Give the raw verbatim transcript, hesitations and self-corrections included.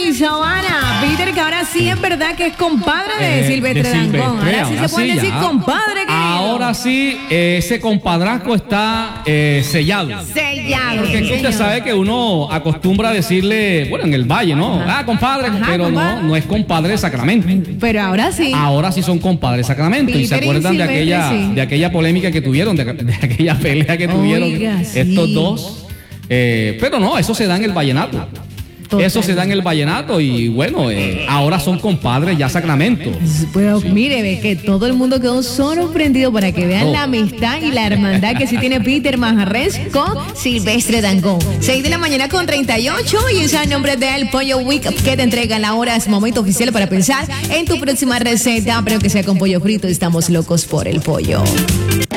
mi Sabana. Peter, que ahora sí es verdad que es compadre de Eh, Silvestre de Dangond. Silvestre, Ahora sí ahora se puede sí, decir ya. compadre, querido. Ahora sí, eh, ese compadrazgo está eh, sellado. Sellado. Porque es que usted señor. sabe que uno acostumbra a decirle, bueno, en el valle, ¿no? Ah, compadre, Ajá, pero compadre. no, no es compadre de Sacramento. Pero ahora sí. Ahora sí son compadres de Sacramento. Y se Peter y acuerdan de Silvestre, aquella, sí. de aquella polémica que tuvieron, de, de aquella pelea que tuvieron Oiga, sí. estos dos. Eh, pero no, eso se da en el vallenato. Total. Eso se da en el vallenato y bueno, eh, ahora son compadres ya Sacramento. Pero mire, ve que todo el mundo quedó sorprendido para que vean Oh. la amistad y la hermandad que sí tiene Peter Manjarres con Silvestre Dangond. seis de la mañana con treinta y ocho y es el nombre de El Pollo Week que te entrega la hora. Es momento oficial para pensar en tu próxima receta, pero que sea con pollo frito. Estamos locos por el pollo.